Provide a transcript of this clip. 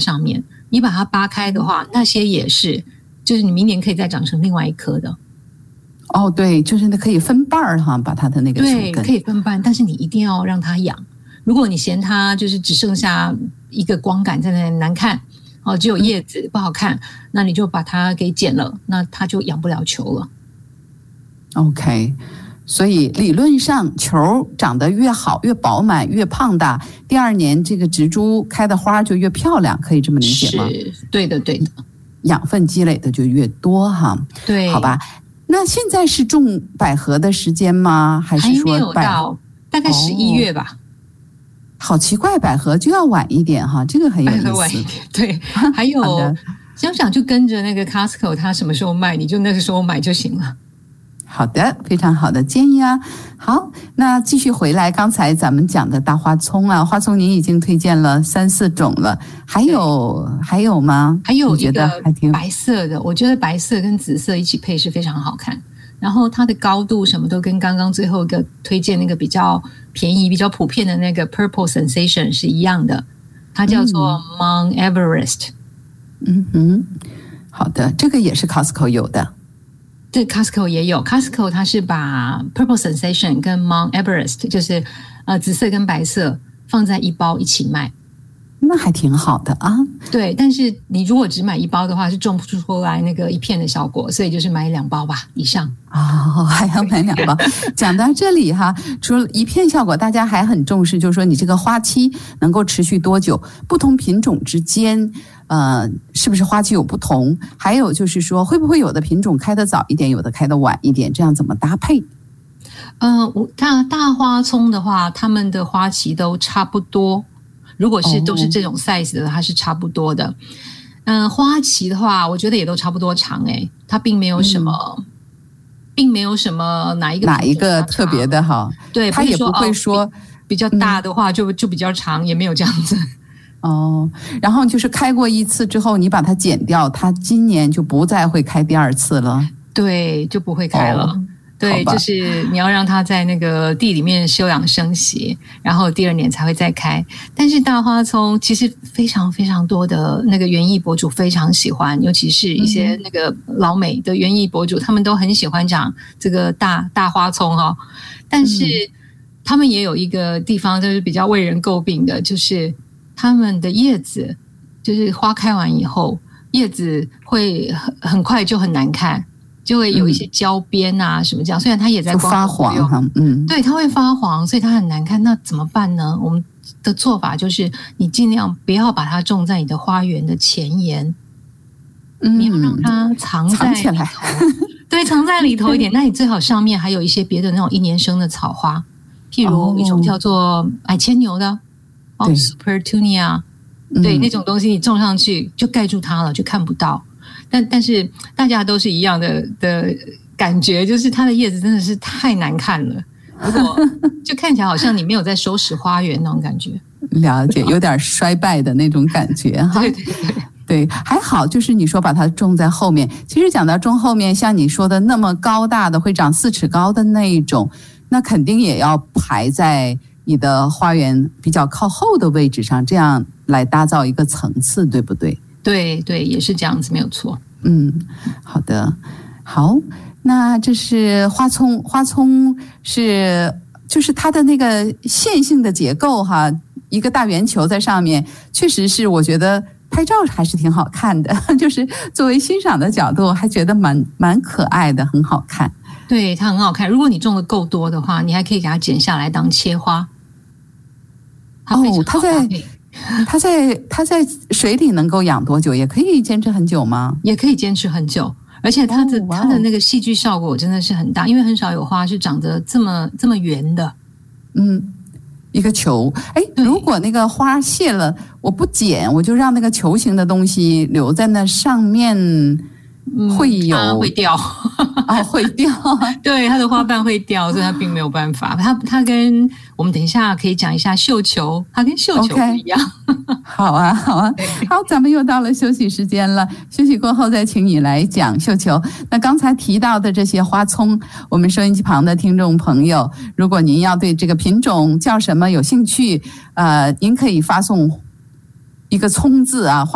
上面，你把它扒开的话，那些也是，就是你明年可以再长成另外一棵的。 哦，对，就是可以分瓣哈，把它的那个树根。 对，可以分瓣，但是你一定要让它养。如果你嫌它就是只剩下一个光感在那难看，只有叶子不好看，那你就把它给剪了，那它就养不了球了。 OK， 所以理论上球长得越好、越饱满、越胖大，第二年这个植株开的花就越漂亮，可以这么理解吗？ 是，对的，对的。 养分积累的就越多哈。 对， 好吧。那现在是种百合的时间吗？还是说还没有到，大概11月吧。 好奇怪，百合就要晚一点哈，这个很有意思。 百合晚一点，对。还有，想就跟着那个 Costco， 它什么时候卖，你就那个时候买就行了。 好的，非常好的建议啊。好，那继续回来，刚才咱们讲的大花葱啊，花葱您已经推荐了3、4种了，还有吗？ 还有一个白色的，我觉得白色跟紫色一起配是非常好看，然后它的高度什么都跟刚刚最后一个推荐那个比较便宜、比较普遍的那个 Purple Sensation 是一样的，它叫做 Mount Everest。 好的，这个也是 Costco 有的。 对 ，Costco 也有。Costco 它是把 Purple Sensation 跟 Mount Everest， 就是紫色跟白色放在一包一起卖， 那还挺好的啊。 对，但是你如果只买一包的话，是种不出来那个一片的效果，所以就是买2包吧以上。 还要买2包。讲到这里哈，除了一片效果，大家还很重视，就是说你这个花期能够持续多久，不同品种之间。是不是花期有不同？还有就是说，会不会有的品种开得早一点，有的开得晚一点？这样怎么搭配？ 大花葱的话，它们的花期都差不多。如果是都是这种 size 的，它是差不多的。花期的话，我觉得也都差不多长它并没有什么，并没有什么哪一个特别的哈。 对， 它也不会说比较大的话就比较长，也没有这样子。 然后就是开过一次之后，你把它剪掉，它今年就不再会开第2次了。 对，就不会开了。对，就是你要让它在那个地里面休养生息，然后第2年才会再开。但是大花葱其实非常非常多的那个园艺博主非常喜欢，尤其是一些那个老美的园艺博主，他们都很喜欢讲这个大花葱哈。但是他们也有一个地方就是比较为人诟病的，就是它们的叶子，就是花开完以后，叶子会很快就很难看，就会有一些焦边啊什么这样。虽然它也在光发黄哈， 对，它会发黄，所以它很难看。那怎么办呢？我们的做法就是，你尽量不要把它种在你的花园的前沿，你要让它藏起来，对，藏在里头一点。那你最好上面还有一些别的那种1年生的草花，譬如一种叫做矮牵牛的。Supertunia， 对，那种东西你种上去就盖住它了，就看不到。但是大家都是一样的感觉，就是它的叶子真的是太难看了，如果就看起来好像你没有在收拾花园那种感觉。 了解，有点衰败的那种感觉哈。对，还好，就是你说把它种在后面。其实讲到种后面，像你说的那么高大的，会长4尺高的那一种，那肯定也要排在你的花园比较靠后的位置上，这样来搭造一个层次，对不对？ 对对，也是这样子，没有错。 好的，好，那这是花葱，花葱就是它的那个线性的结构哈，一个大圆球在上面，确实是我觉得拍照还是挺好看的，就是作为欣赏的角度，还觉得蛮可爱的，很好看。 对，它很好看。如果你种的够多的话，你还可以给它剪下来当切花。它在水里能够养多久？也可以坚持很久吗？ 也可以坚持很久，而且它的那个戏剧效果真的是很大，因为很少有花是长得这么圆的。 一个球。如果那个花谢了，我不剪，我就让那个球形的东西留在那上面，它会掉。 会掉。 对，它的花瓣会掉，所以它并没有办法。它跟我们等一下可以讲一下绣球，它跟绣球不一样。 好啊，好，咱们又到了休息时间了。休息过后再请你来讲绣球。那刚才提到的这些花葱，我们收音机旁的听众朋友，如果您要对这个品种叫什么有兴趣，您可以发送一个葱字啊。